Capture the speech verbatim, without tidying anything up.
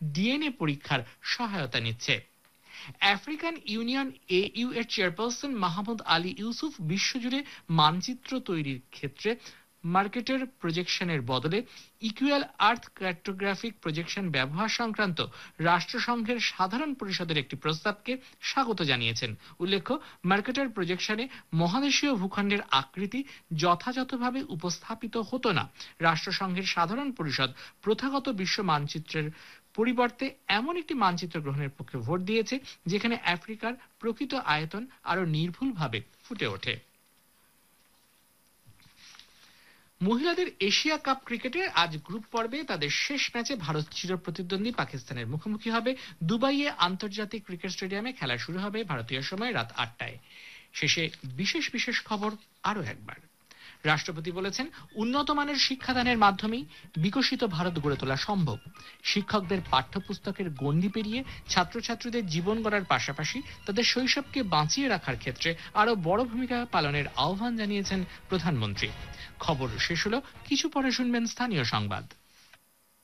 DNA পরীক্ষার সহায়তা নিচ্ছে। আফ্রিকান ইউনিয়ন এইউ এর চেয়ারপারসন মাহমুদ আলী ইউসুফ বিশ্বজুড়ে মানচিত্র তৈরির ক্ষেত্রে মার্কেটের প্রজেকশনের বদলে ইকুয়াল আর্থ কার্টোগ্রাফিক প্রজেকশন ব্যবহার সংক্রান্ত রাষ্ট্রসংঘের সাধারণ পরিষদের একটি প্রস্তাবকে স্বাগত জানিয়েছেন। উল্লেখ্য, মার্কেটের প্রজেকশনে মহাদেশীয় ভূখণ্ডের আকৃতি যথাযথভাবে উপস্থাপিত হতো না। রাষ্ট্রসংঘের সাধারণ পরিষদ প্রথাগত বিশ্ব মানচিত্রের পরিবর্তে এমন একটি মানচিত্র গ্রহণের পক্ষে ভোট দিয়েছে যেখানে আফ্রিকার প্রকৃত আয়তন আরো নির্ভুলভাবে ফুটে ওঠে। মহিলাদের এশিয়া কাপ ক্রিকেটে আজ গ্রুপ পর্বে তাদের শেষ ম্যাচে ভারত চিরপ্রতিদ্বন্দ্বী পাকিস্তানের মুখোমুখি হবে। দুবাইয়ে আন্তর্জাতিক ক্রিকেট স্টেডিয়ামে খেলা শুরু হবে ভারতীয় সময় রাত আটটায়। শেষে বিশেষ বিশেষ খবর আরো একবার। রাষ্ট্রপতি বলেছেন, উন্নত মানের শিক্ষাদানের মাধ্যমেই বিকশিত ভারত গড়ে তোলা সম্ভব। শিক্ষকদের পাঠ্যপুস্তকের গণ্ডি পেরিয়ে ছাত্রছাত্রীদের জীবন গড়ার পাশাপাশি তাদের শৈশবকে বাঁচিয়ে রাখার ক্ষেত্রে আরো বড় ভূমিকা পালনের আহ্বান জানিয়েছেন প্রধানমন্ত্রী। খবর শেষ হলো, কিছু পরে শুনবেন স্থানীয় সংবাদ।